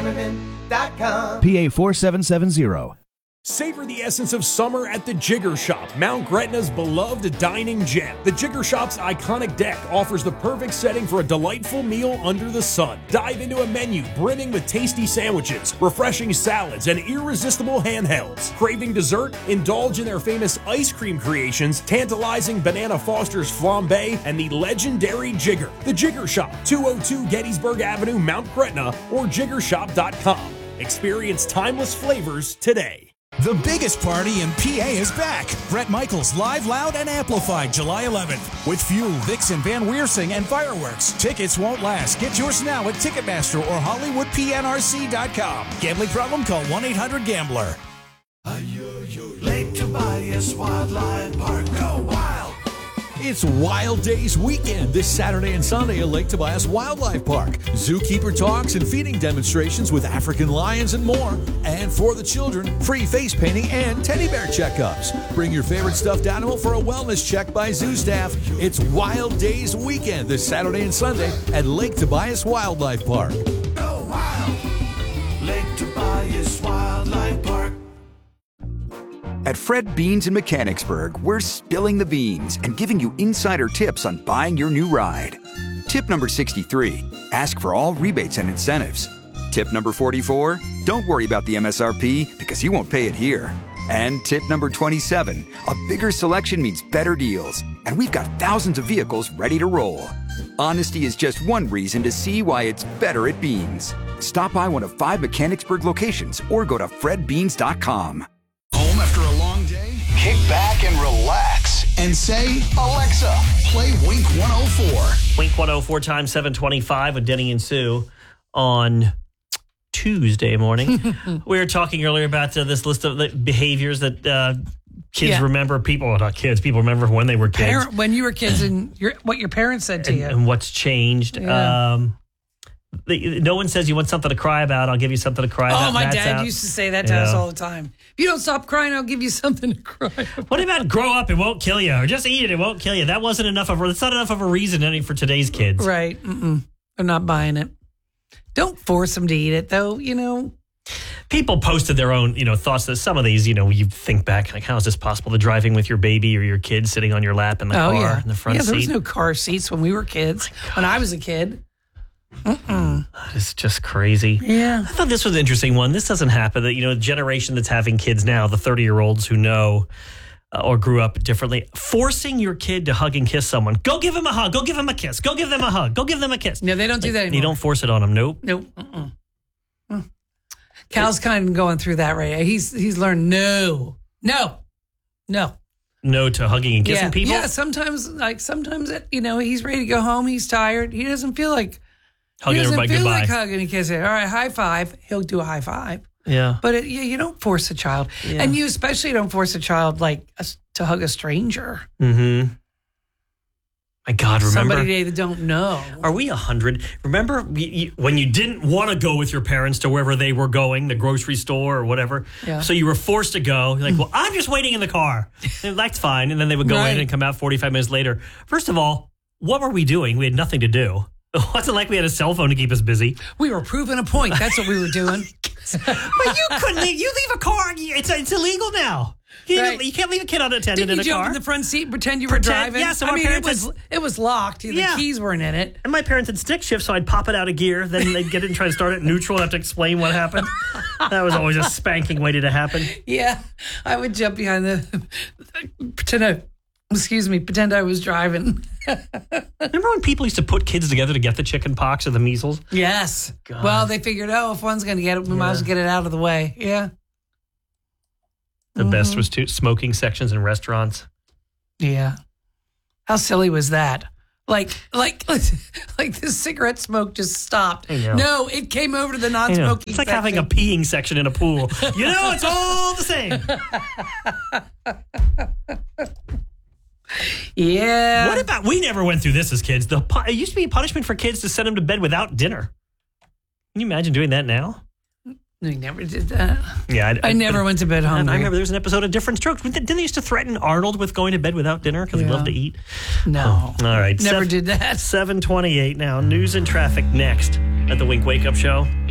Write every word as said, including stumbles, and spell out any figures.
Zimmerman dot com. P A four seven seven zero. Savor the essence of summer at the Jigger Shop, Mount Gretna's beloved dining gem. The Jigger Shop's iconic deck offers the perfect setting for a delightful meal under the sun. Dive into a menu brimming with tasty sandwiches, refreshing salads, and irresistible handhelds. Craving dessert? Indulge in their famous ice cream creations, tantalizing Banana Foster's flambe, and the legendary Jigger. The Jigger Shop, two oh two Gettysburg Avenue, Mount Gretna, or jigger shop dot com. Experience timeless flavors today. The biggest party in P A is back. Bret Michaels Live, Loud, and Amplified July eleventh. With Fuel, Vixen, Van Weersing, and fireworks. Tickets won't last. Get yours now at Ticketmaster or Hollywood P N R C dot com. Gambling problem? Call one eight hundred gambler. Lake Tobias Wildlife Park. Go wild! It's Wild Days weekend this Saturday and Sunday at Lake Tobias Wildlife Park. Zookeeper talks and feeding demonstrations with African lions and more. And for the children, free face painting and teddy bear checkups. Bring your favorite stuffed animal for a wellness check by zoo staff. It's Wild Days weekend this Saturday and Sunday at Lake Tobias Wildlife Park. Go wild! Lake Tobias Wildlife Park. At Fred Beans in Mechanicsburg, we're spilling the beans and giving you insider tips on buying your new ride. Tip number sixty-three, ask for all rebates and incentives. Tip number forty-four, don't worry about the M S R P because you won't pay it here. And tip number twenty-seven, a bigger selection means better deals. And we've got thousands of vehicles ready to roll. Honesty is just one reason to see why it's better at Beans. Stop by one of five Mechanicsburg locations or go to fred beans dot com. Home after a long day? Kick back and relax. And say, Alexa, play Wink one oh four. Wink one oh four times seven twenty-five with Denny and Sue on Tuesday morning. We were talking earlier about uh, this list of the behaviors that uh, kids Yeah. remember. People, well, not kids, people remember when they were kids. Parent, when you were kids and your, what your parents said to and, you. and what's changed. Yeah. Um, the, no one says you want something to cry about. I'll give you something to cry Oh, about. my That's dad out. used to say that to Yeah. us all the time. If you don't stop crying, I'll give you something to cry about. What about grow up, it won't kill you, or just eat it, it won't kill you? That wasn't enough of a, that's not enough of a reason any for today's kids. Right. Mm-mm. I'm not buying it. Don't force them to eat it, though, you know. People posted their own, you know, thoughts that some of these, you know, you think back, like, how is this possible? The driving with your baby or your kid sitting on your lap in the oh, car, yeah. in the front yeah, seat. there was no car seats when we were kids. When I was a kid. Mm-mm. It's just crazy. Yeah. I thought this was an interesting one. This doesn't happen. That, you know, the generation that's having kids now, the thirty-year-olds who know uh, or grew up differently, forcing your kid to hug and kiss someone. Go give him a hug. Go give him a kiss. Go give them a hug. Go give them a kiss. No, they don't do that anymore. You don't force it on them. Nope. Nope. Mm-mm. Mm. Cal's kind of going through that right now. He's, he's learned no. No. No. No to hugging and kissing yeah. people? Yeah, sometimes, like, sometimes, it, you know, he's ready to go home. He's tired. He doesn't feel like Hugging he doesn't everybody feel goodbye. like hugging and kissing. All right, high five. He'll do a high five. Yeah. But it, you, you don't force a child. Yeah. And you especially don't force a child, like, a, to hug a stranger. Mm-hmm. My God, remember? Somebody they don't know. Are we a hundred? Remember we, you, when you didn't want to go with your parents to wherever they were going, the grocery store or whatever? Yeah. So you were forced to go. You're like, well, I'm just waiting in the car. And that's fine. And then they would go Right. in and come out forty-five minutes later. First of all, what were we doing? We had nothing to do. It wasn't like we had a cell phone to keep us busy. We were proving a point. That's what we were doing. But you couldn't leave. You leave a car. It's, it's illegal now. You, Right. you can't leave a kid unattended Didn't in you a jump car. in the front seat and pretend you were Pretend- driving? yeah, so I our mean, it parents was, it was locked. The Yeah. keys weren't in it. And my parents had stick shift, so I'd pop it out of gear. Then they'd get it and try to start it neutral and have to explain what happened. That was always a spanking waiting to happen. Yeah, I would jump behind the pretend I, excuse me, pretend I was driving. Remember when people used to put kids together to get the chicken pox or the measles? Yes. God. Well, they figured, oh, if one's going to get it, we might as well get it out of the way. Yeah. The Mm-hmm. best was too, smoking sections in restaurants. Yeah. How silly was that? Like, like, like the cigarette smoke just stopped. I know. No, it came over to the I know. non-smoking. It's like section. having a peeing section in a pool. You know, it's all the same. Yeah. What about, we never went through this as kids. The pu- It used to be a punishment for kids to send them to bed without dinner. Can you imagine doing that now? We never did that. Yeah, I, I never went to bed I, hungry. I remember there was an episode of Different Strokes. Didn't they used to threaten Arnold with going to bed without dinner because he Yeah. loved to eat? No. All right. Never Seven- did that. seven twenty-eight now. News and traffic next at the Wink Wake Up Show.